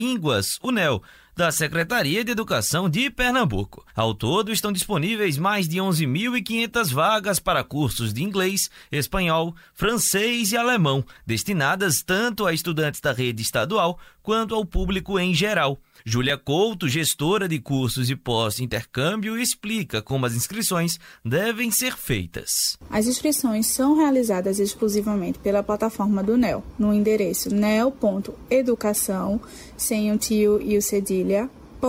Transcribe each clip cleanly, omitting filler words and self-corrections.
Ínguas, UNEL, da Secretaria de Educação de Pernambuco. Ao todo, estão disponíveis mais de 11.500 vagas para cursos de inglês, espanhol, francês e alemão, destinadas tanto a estudantes da rede estadual quanto ao público em geral. Júlia Couto, gestora de cursos e pós-intercâmbio, explica como as inscrições devem ser feitas. As inscrições são realizadas exclusivamente pela plataforma do NEL, no endereço nel.educação, sem o tio e o cedilha,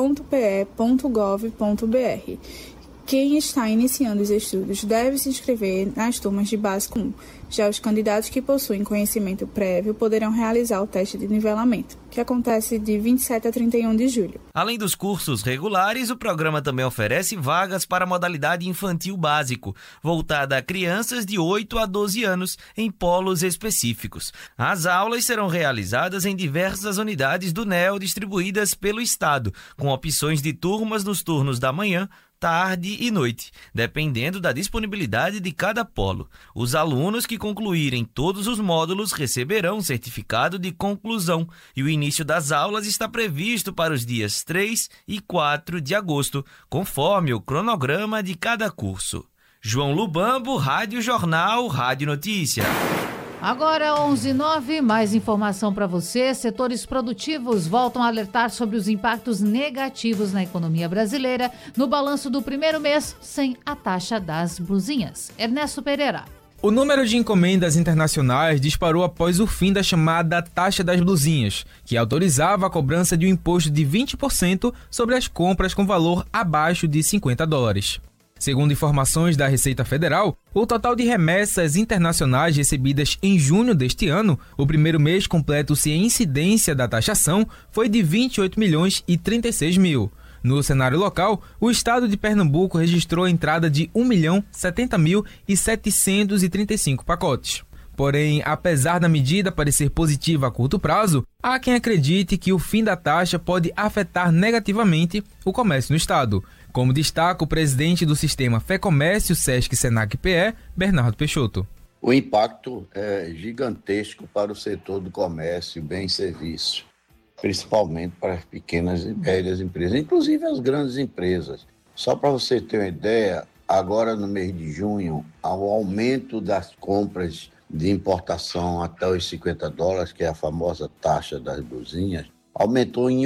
.pe.gov.br. Quem está iniciando os estudos deve se inscrever nas turmas de básico 1. Já os candidatos que possuem conhecimento prévio poderão realizar o teste de nivelamento, que acontece de 27 a 31 de julho. Além dos cursos regulares, o programa também oferece vagas para a modalidade infantil básico, voltada a crianças de 8 a 12 anos em polos específicos. As aulas serão realizadas em diversas unidades do NEL distribuídas pelo Estado, com opções de turmas nos turnos da manhã, tarde e noite, dependendo da disponibilidade de cada polo. Os alunos que concluírem todos os módulos receberão um certificado de conclusão e o início das aulas está previsto para os dias 3 e 4 de agosto, conforme o cronograma de cada curso. João Lubambo, Rádio Jornal, Rádio Notícia. Agora 11h09, mais informação para você. Setores produtivos voltam a alertar sobre os impactos negativos na economia brasileira no balanço do primeiro mês sem a taxa das blusinhas. Ernesto Pereira. O número de encomendas internacionais disparou após o fim da chamada taxa das blusinhas, que autorizava a cobrança de um imposto de 20% sobre as compras com valor abaixo de $50. Segundo informações da Receita Federal, o total de remessas internacionais recebidas em junho deste ano, o primeiro mês completo sem incidência da taxação, foi de 28 milhões e 36 mil. No cenário local, o estado de Pernambuco registrou a entrada de 1.070.735 pacotes. Porém, apesar da medida parecer positiva a curto prazo, há quem acredite que o fim da taxa pode afetar negativamente o comércio no estado, como destaca o presidente do sistema FEComércio Sesc Senac PE, Bernardo Peixoto. O impacto é gigantesco para o setor do comércio, bem e serviço, principalmente para as pequenas e médias empresas, inclusive as grandes empresas. Só para você ter uma ideia, agora no mês de junho, ao aumento das compras de importação até os $50, que é a famosa taxa das blusinhas, aumentou em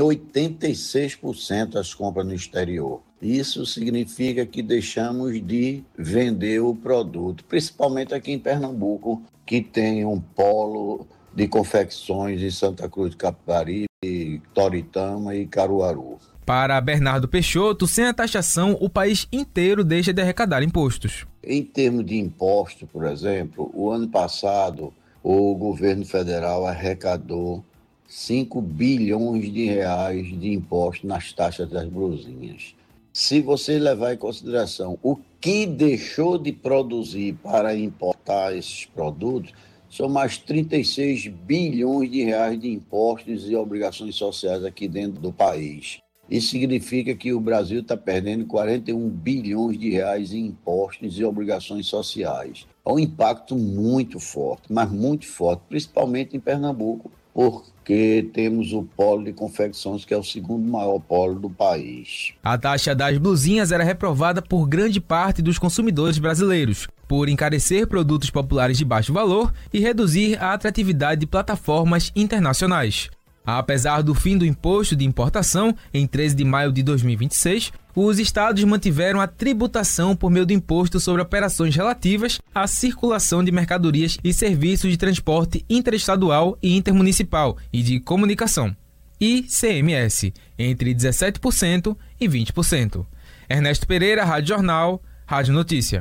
86% as compras no exterior. Isso significa que deixamos de vender o produto, principalmente aqui em Pernambuco, que tem um polo de confecções em Santa Cruz de Capibaribe, Toritama e Caruaru. Para Bernardo Peixoto, sem a taxação, o país inteiro deixa de arrecadar impostos. Em termos de imposto, por exemplo, o ano passado o governo federal arrecadou 5 bilhões de reais de imposto nas taxas das blusinhas. Se você levar em consideração o que deixou de produzir para importar esses produtos, são mais 36 bilhões de reais de impostos e obrigações sociais aqui dentro do país. Isso significa que o Brasil está perdendo 41 bilhões de reais em impostos e obrigações sociais. É um impacto muito forte, mas muito forte, principalmente em Pernambuco, porque temos o polo de confecções, que é o segundo maior polo do país. A taxa das blusinhas era reprovada por grande parte dos consumidores brasileiros, por encarecer produtos populares de baixo valor e reduzir a atratividade de plataformas internacionais. Apesar do fim do imposto de importação, em 13 de maio de 2026, os estados mantiveram a tributação por meio do Imposto sobre Operações Relativas à Circulação de Mercadorias e Serviços de Transporte Interestadual e Intermunicipal e de Comunicação, ICMS, entre 17% e 20%. Ernesto Pereira, Rádio Jornal, Rádio Notícia.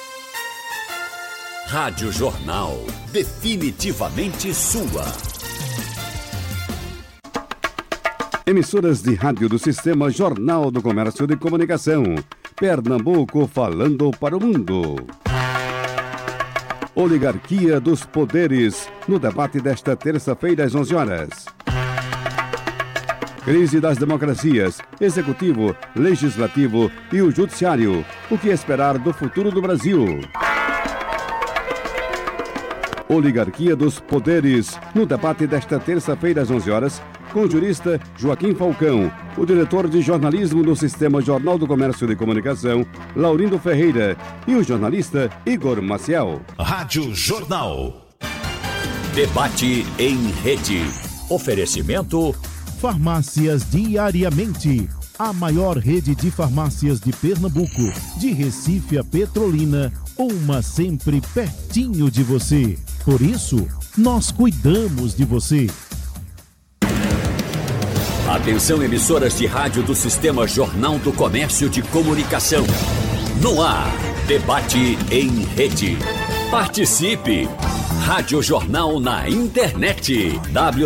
Rádio Jornal, definitivamente sua. Emissoras de rádio do Sistema Jornal do Comércio de Comunicação. Pernambuco falando para o mundo. Oligarquia dos poderes, no debate desta terça-feira às 11 horas. Crise das democracias, executivo, legislativo e o judiciário. O que esperar do futuro do Brasil? Oligarquia dos poderes, no debate desta terça-feira às 11 horas, com o jurista Joaquim Falcão, o diretor de jornalismo do Sistema Jornal do Comércio de Comunicação, Laurindo Ferreira, e o jornalista Igor Maciel. Rádio Jornal. Debate em rede. Oferecimento Farmácias Diariamente, a maior rede de farmácias de Pernambuco, de Recife a Petrolina, uma sempre pertinho de você. Por isso, nós cuidamos de você. Atenção, emissoras de rádio do Sistema Jornal do Comércio de Comunicação. No ar, debate em rede. Participe! Rádio Jornal na internet.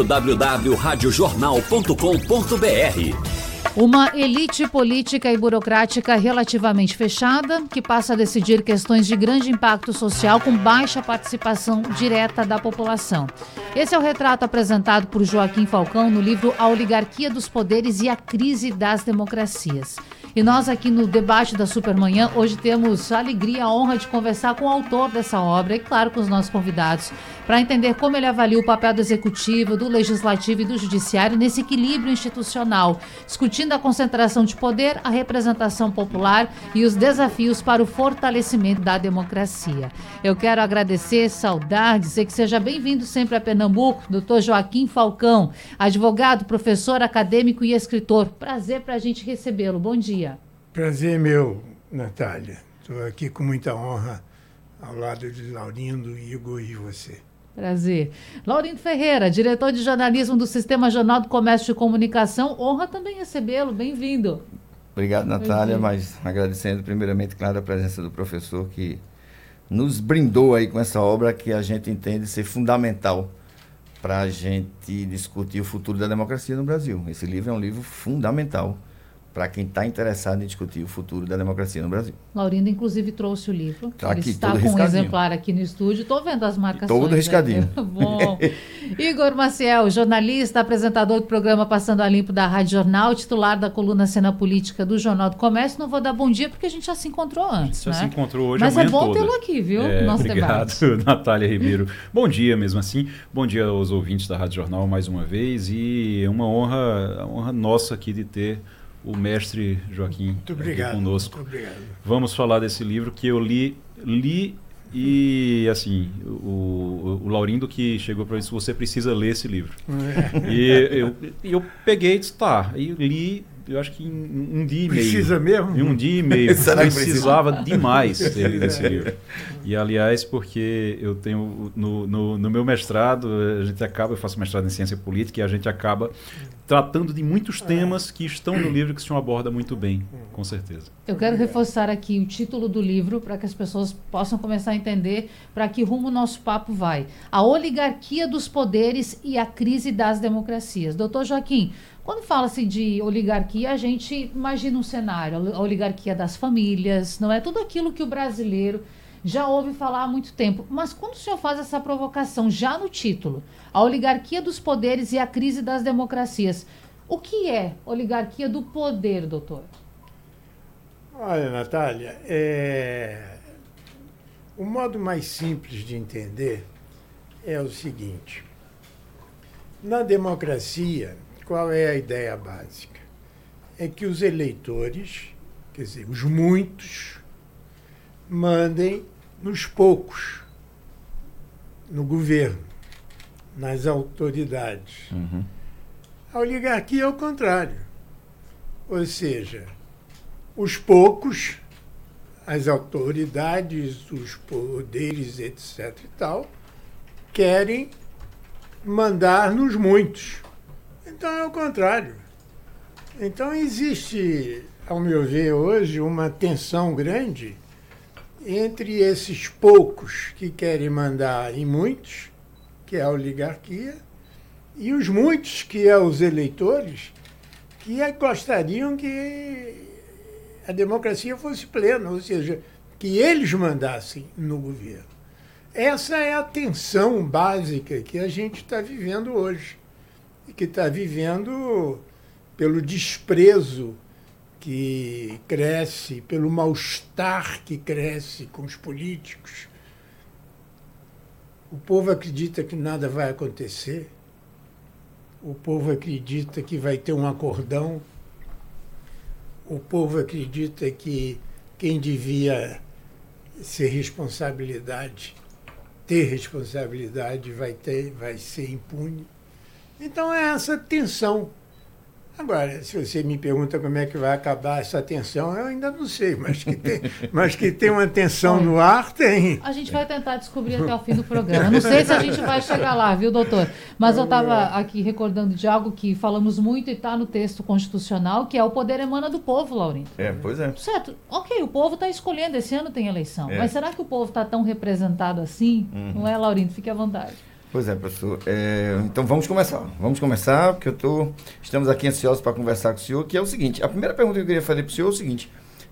www.radiojornal.com.br. Uma elite política e burocrática relativamente fechada, que passa a decidir questões de grande impacto social com baixa participação direta da população. Esse é o retrato apresentado por Joaquim Falcão no livro A Oligarquia dos Poderes e a Crise das Democracias. E nós aqui no debate da Supermanhã, hoje temos a alegria e a honra de conversar com o autor dessa obra e, claro, com os nossos convidados, para entender como ele avalia o papel do Executivo, do Legislativo e do Judiciário nesse equilíbrio institucional, discutindo a concentração de poder, a representação popular e os desafios para o fortalecimento da democracia. Eu quero agradecer, saudar, dizer que seja bem-vindo sempre a Pernambuco, Dr. Joaquim Falcão, advogado, professor, acadêmico e escritor. Prazer para a gente recebê-lo. Bom dia. Prazer meu, Natália. Estou aqui com muita honra ao lado de Laurindo, Igor e você. Prazer. Laurindo Ferreira, diretor de jornalismo do Sistema Jornal do Comércio de Comunicação. Honra também recebê-lo. Bem-vindo. Obrigado, Natália, mas agradecendo primeiramente, claro, a presença do professor que nos brindou aí com essa obra que a gente entende ser fundamental para a gente discutir o futuro da democracia no Brasil. Esse livro é um livro fundamental para quem está interessado em discutir o futuro da democracia no Brasil. Laurindo, inclusive, trouxe o livro. Tá Ele aqui, está com um exemplar aqui no estúdio. Estou vendo as marcações. Todo riscadinho. Bom. Igor Maciel, jornalista, apresentador do programa Passando a Limpo da Rádio Jornal, titular da coluna Cena Política do Jornal do Comércio. Não vou dar bom dia porque a gente já se encontrou antes. Já se encontrou hoje, mas a manhã é bom toda. tê-lo aqui, viu? No nosso obrigado, debate. Natália Ribeiro. Bom dia mesmo assim. Bom dia aos ouvintes da Rádio Jornal mais uma vez. E é uma honra nossa aqui de ter o mestre Joaquim aqui conosco. Muito obrigado. Vamos falar desse livro que eu li e assim, o Laurindo que chegou para isso, você precisa ler esse livro. E eu peguei e disse, tá, e li, eu acho que em um dia e meio. Precisa mesmo? Em um dia e meio. Precisava demais ter lido esse livro. E, aliás, porque eu tenho, no meu mestrado, eu faço mestrado em ciência política e a gente acaba tratando de muitos temas que estão no livro que o senhor aborda muito bem, com certeza. Eu quero reforçar aqui o título do livro para que as pessoas possam começar a entender para que rumo o nosso papo vai. A Oligarquia dos Poderes e a Crise das Democracias. Doutor Joaquim, quando fala-se de oligarquia, a gente imagina um cenário, a oligarquia das famílias, não é? Tudo aquilo que o brasileiro já ouve falar há muito tempo. Mas quando o senhor faz essa provocação, já no título, a oligarquia dos poderes e a crise das democracias, o que é oligarquia do poder, doutor? Olha, Natália, o modo mais simples de entender é o seguinte. Na democracia, qual é a ideia básica? É que os eleitores, quer dizer, os muitos, mandem nos poucos, no governo, nas autoridades. Uhum. A oligarquia é o contrário. Ou seja, os poucos, as autoridades, os poderes, etc. e tal, querem mandar nos muitos. Então é o contrário. Então existe, ao meu ver, hoje, uma tensão grande entre esses poucos que querem mandar em muitos, que é a oligarquia, e os muitos, que é os eleitores, que gostariam que a democracia fosse plena, ou seja, que eles mandassem no governo. Essa é a tensão básica que a gente está vivendo hoje, e que está vivendo pelo desprezo que cresce, pelo mal-estar que cresce com os políticos. O povo acredita que nada vai acontecer, o povo acredita que vai ter um acordão, o povo acredita que quem devia ter responsabilidade vai ser impune. Então é essa tensão. Agora, se você me pergunta como é que vai acabar essa tensão, eu ainda não sei, mas que tem uma tensão no ar, tem. A gente vai tentar descobrir até o fim do programa. Não sei se a gente vai chegar lá, viu, doutor? Mas eu estava aqui recordando de algo que falamos muito e está no texto constitucional, que é o poder emana do povo, Laurindo. Pois é. Certo. Ok, o povo está escolhendo, esse ano tem eleição. Mas será que o povo está tão representado assim? Não é, Laurindo? Fique à vontade. Pois é, professor. Então vamos começar, porque estamos aqui ansiosos para conversar com o senhor, que é o seguinte, a primeira pergunta que eu queria fazer para o senhor é o seguinte,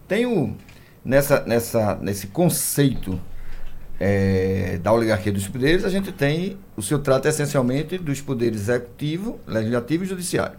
nesse conceito da oligarquia dos poderes, a gente tem, o senhor trata essencialmente dos poderes executivo, legislativo e judiciário.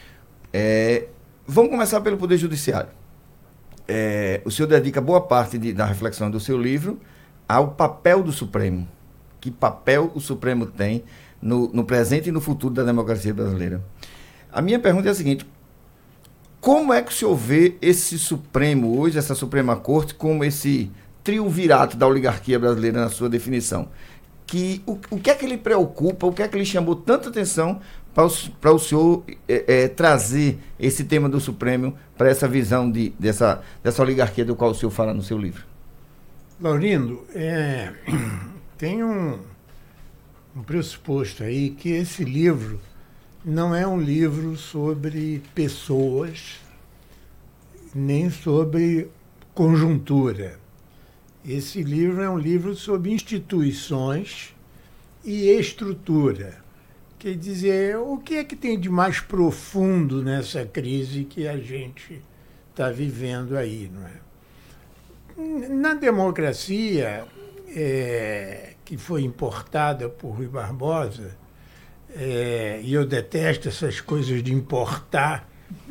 Vamos começar pelo poder judiciário. O senhor dedica boa parte da reflexão do seu livro ao papel do Supremo. Que papel o Supremo tem no presente e no futuro da democracia brasileira. A minha pergunta é a seguinte, como é que o senhor vê esse Supremo hoje, essa Suprema Corte, como esse triunvirato da oligarquia brasileira na sua definição? O que é que lhe preocupa, o que é que lhe chamou tanta atenção para o senhor trazer esse tema do Supremo para essa visão dessa oligarquia do qual o senhor fala no seu livro? Laurindo, tem um pressuposto aí que esse livro não é um livro sobre pessoas, nem sobre conjuntura. Esse livro é um livro sobre instituições e estrutura. Quer dizer, o que é que tem de mais profundo nessa crise que a gente está vivendo aí, não é? Na democracia, que foi importada por Rui Barbosa, e eu detesto essas coisas de importar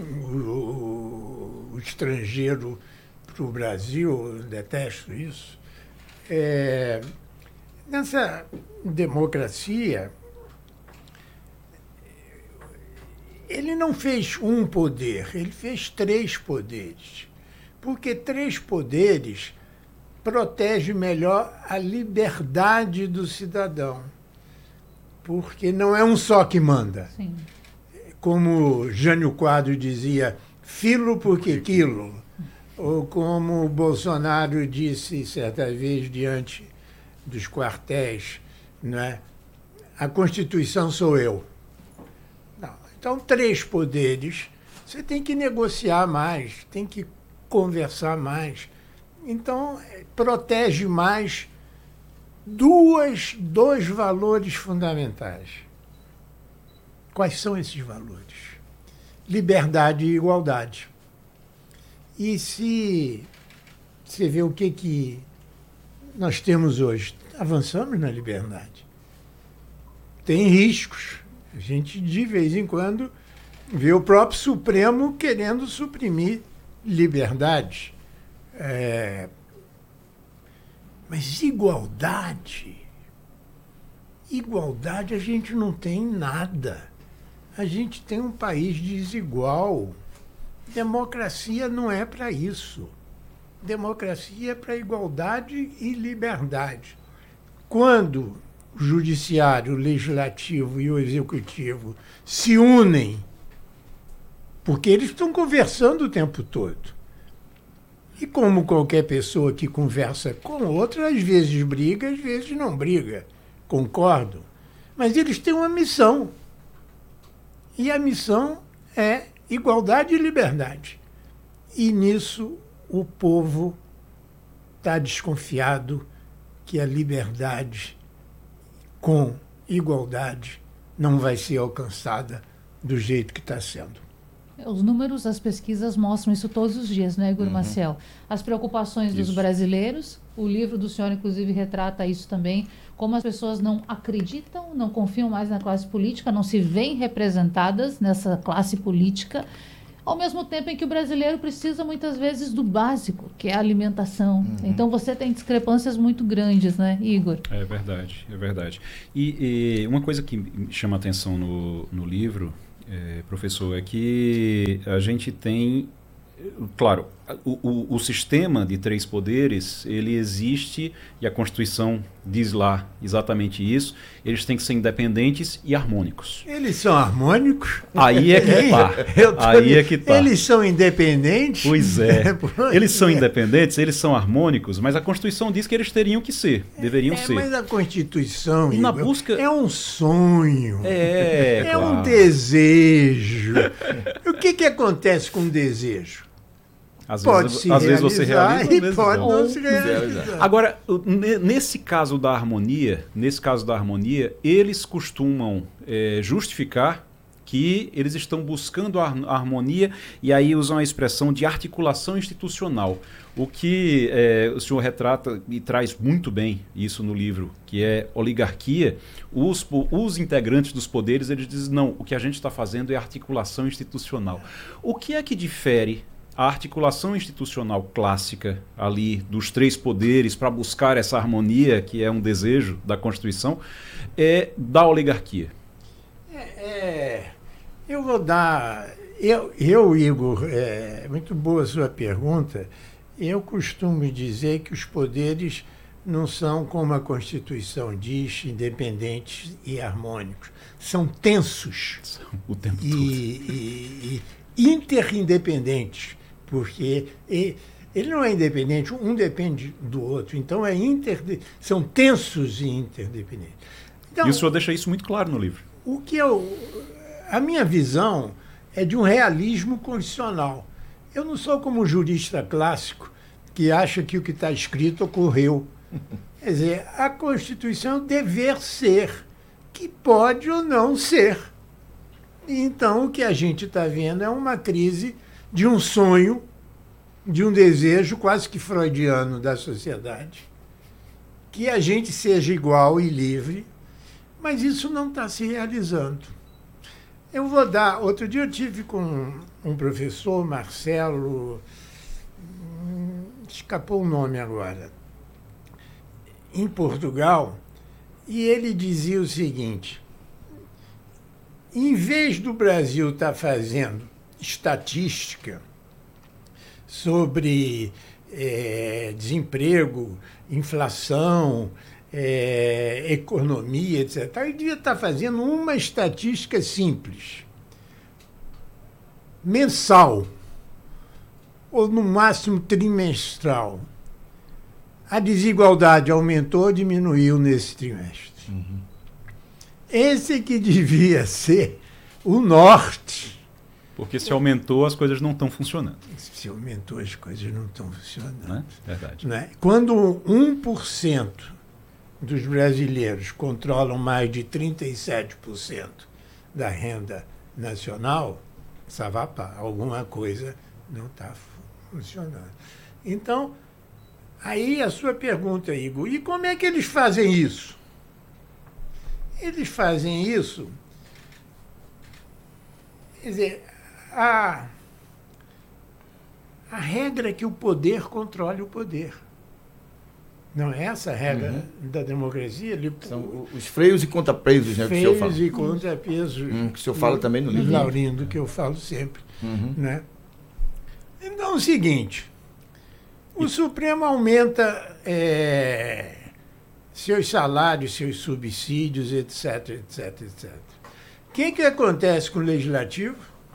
o estrangeiro para o Brasil, eu detesto isso. Nessa democracia, ele não fez um poder, ele fez 3 poderes, porque 3 poderes protege melhor a liberdade do cidadão, porque não é um só que manda. Sim. Como Jânio Quadros dizia, filo porque quilo, ou como o Bolsonaro disse certa vez diante dos quartéis, né? A Constituição sou eu. Não. Então, 3 poderes, você tem que negociar mais, tem que conversar mais. Então, protege mais dois valores fundamentais. Quais são esses valores? Liberdade e igualdade. E se você vê o que nós temos hoje, avançamos na liberdade. Tem riscos. A gente, de vez em quando, vê o próprio Supremo querendo suprimir liberdade. Mas igualdade a gente não tem nada. A gente tem um país desigual. Democracia não é para isso. Democracia é para igualdade e liberdade. Quando o judiciário, o legislativo e o executivo se unem, porque eles estão conversando o tempo todo. E como qualquer pessoa que conversa com outra, às vezes briga, às vezes não briga. Concordo. Mas eles têm uma missão. E a missão é igualdade e liberdade. E nisso o povo está desconfiado que a liberdade com igualdade não vai ser alcançada do jeito que está sendo. Os números, as pesquisas mostram isso todos os dias, né, Igor Maciel? As preocupações dos brasileiros, o livro do senhor, inclusive, retrata isso também, como as pessoas não acreditam, não confiam mais na classe política, não se veem representadas nessa classe política. ao mesmo tempo em que o brasileiro precisa muitas vezes do básico, que é a alimentação. Então você tem discrepâncias muito grandes, né, Igor? É verdade, é verdade. E uma coisa que me chama a atenção no livro, professor, é que a gente tem, claro, o sistema de 3 poderes, ele existe e a Constituição diz lá exatamente isso. Eles têm que ser independentes e harmônicos. Eles são harmônicos? Aí é que tá. Aí é que tá. Eles são independentes? Pois é. Eles são independentes, eles são harmônicos, mas a Constituição diz que eles teriam que ser, deveriam ser. Mas a Constituição, e na busca... é um sonho. É claro. Um desejo. O que acontece com o desejo? Às vezes você realiza, e pode não se realizar. Agora, nesse caso da harmonia, eles costumam justificar que eles estão buscando a harmonia e aí usam a expressão de articulação institucional. O que o senhor retrata e traz muito bem isso no livro, que é oligarquia. Os integrantes dos poderes, eles dizem, não, o que a gente está fazendo é articulação institucional. O que é que difere a articulação institucional clássica ali dos 3 poderes para buscar essa harmonia, que é um desejo da Constituição, da oligarquia? Eu vou dar... Igor, muito boa a sua pergunta. Eu costumo dizer que os poderes não são, como a Constituição diz, independentes e harmônicos. São tensos. O tempo todo. E interindependentes. Porque ele não é independente, um depende do outro. Então são tensos e interdependentes. Então, e o senhor deixa isso muito claro no livro. A minha visão é de um realismo constitucional. Eu não sou como um jurista clássico que acha que o que está escrito ocorreu. Quer dizer, a Constituição é um dever ser, que pode ou não ser. Então, o que a gente está vendo é uma crise de um sonho, de um desejo quase que freudiano da sociedade, que a gente seja igual e livre, mas isso não está se realizando. Eu vou dar... Outro dia eu tive com um professor, Marcelo, escapou o nome agora, em Portugal, e ele dizia o seguinte: em vez do Brasil estar fazendo estatística sobre desemprego, inflação, economia, etc., ele devia estar fazendo uma estatística simples, mensal, ou no máximo trimestral. A desigualdade aumentou ou diminuiu nesse trimestre? Esse que devia ser o norte. Porque se aumentou, as coisas não estão funcionando. Se aumentou, as coisas não estão funcionando. Não é? Verdade. Não é? Quando 1% dos brasileiros controlam mais de 37% da renda nacional, savapá, alguma coisa não está funcionando. Então, aí a sua pergunta, Igor, e como é que eles fazem isso? Eles fazem isso, quer dizer, a regra é que o poder controle o poder. Não é essa a regra da democracia? São os freios e contrapesos, né, que o senhor fala. Freios e contrapesos. Que o senhor fala também no livro. Laurindo, que eu falo sempre. Né? Então é o seguinte, o Supremo aumenta seus salários, seus subsídios, etc, etc, etc. O que acontece com o Legislativo?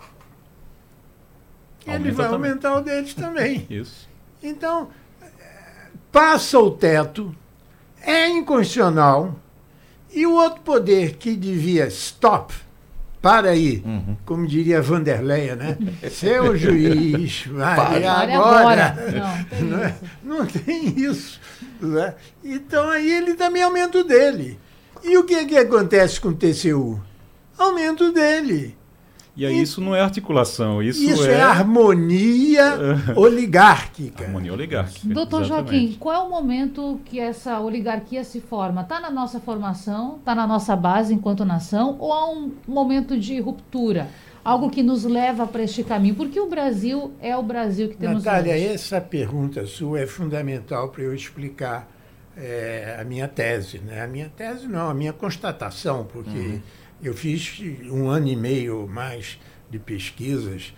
Ele vai aumentar o deles também. Isso. Então, passa o teto, é inconstitucional, e o outro poder que devia stop, para aí, como diria Vanderleia, né? Seu juiz, vai agora. Não tem isso. Né? Então aí ele também aumenta o dele. E o que acontece com o TCU? Aumenta o dele. E aí isso não é articulação, isso é harmonia oligárquica. Harmonia oligárquica. Doutor Joaquim, qual é o momento que essa oligarquia se forma? Está na nossa formação, está na nossa base enquanto nação, ou há um momento de ruptura? algo que nos leva para este caminho? Porque o Brasil é o Brasil que temos Natália, hoje. essa pergunta sua é fundamental para eu explicar a minha tese. Né? A minha tese não, a minha constatação, porque eu fiz 1 ano e meio mais de pesquisas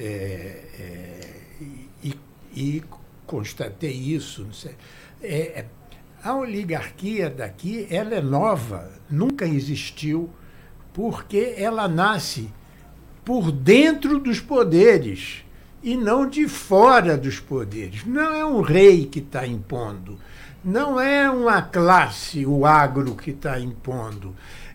e constatei isso. A oligarquia daqui, ela é nova, nunca existiu, porque ela nasce por dentro dos poderes e não de fora dos poderes. Não é um rei que está impondo, não é uma classe, o agro, que está impondo.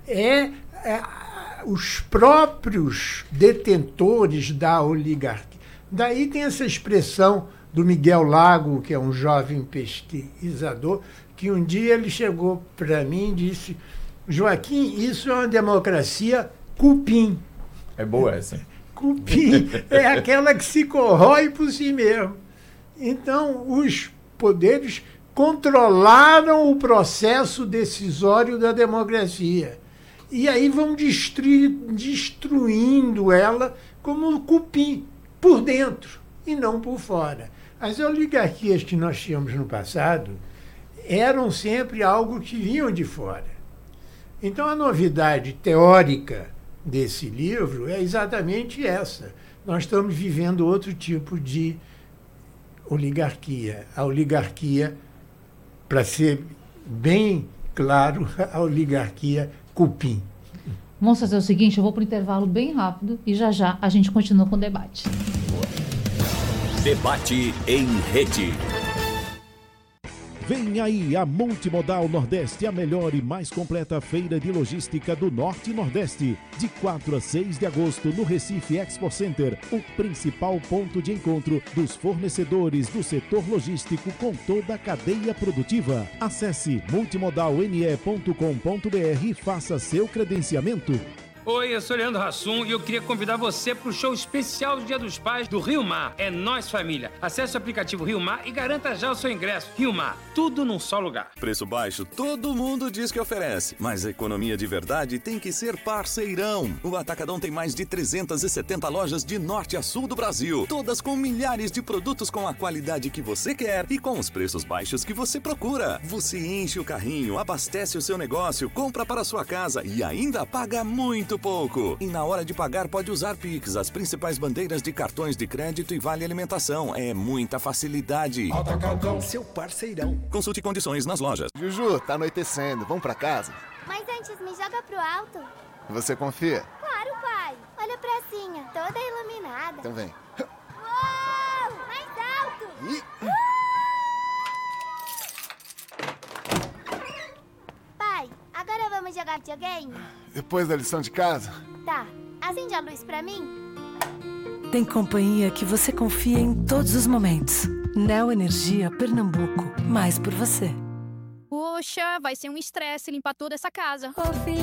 Os próprios detentores da oligarquia. Daí tem essa expressão do Miguel Lago, que é um jovem pesquisador, que um dia ele chegou para mim e disse: Joaquim, isso é uma democracia cupim. É boa essa. Cupim é aquela que se corrói por si mesmo. Então, os poderes controlaram o processo decisório da democracia. E aí vão destruindo ela como cupim, por dentro e não por fora. As oligarquias que nós tínhamos no passado eram sempre algo que vinham de fora. Então, a novidade teórica desse livro é exatamente essa. Nós estamos vivendo outro tipo de oligarquia. A oligarquia, para ser bem claro, a oligarquia cupim. Vamos fazer o seguinte, eu vou para o intervalo bem rápido e já já a gente continua com o debate. Debate em rede. Vem aí a Multimodal Nordeste, a melhor e mais completa feira de logística do Norte e Nordeste. De 4 a 6 de agosto, no Recife Expo Center, o principal ponto de encontro dos fornecedores do setor logístico com toda a cadeia produtiva. Acesse multimodalne.com.br e faça seu credenciamento. Oi, eu sou Leandro Hassum e eu queria convidar você para o show especial do Dia dos Pais do Rio Mar. É Nós Família. Acesse o aplicativo Rio Mar e garanta já o seu ingresso. Rio Mar, tudo num só lugar. Preço baixo, todo mundo diz que oferece. Mas a economia de verdade tem que ser parceirão. O Atacadão tem mais de 370 lojas de norte a sul do Brasil. Todas com milhares de produtos com a qualidade que você quer e com os preços baixos que você procura. Você enche o carrinho, abastece o seu negócio, compra para a sua casa e ainda paga muito pouco. E na hora de pagar pode usar Pix, as principais bandeiras de cartões de crédito e vale alimentação. É muita facilidade. Atacadão, seu parceirão. Consulte condições nas lojas. Juju, tá anoitecendo. Vamos pra casa? Mas antes me joga pro alto. Você confia? Claro, pai. Olha a pracinha, toda iluminada. Então vem. Uou! Mais alto! Pai, agora vamos jogar videogame? Depois da lição de casa? Tá. Acende a luz pra mim. Tem companhia que você confia em todos os momentos. Neo Energia Pernambuco. Mais por você. Poxa, vai ser um estresse limpar toda essa casa. Ô filha,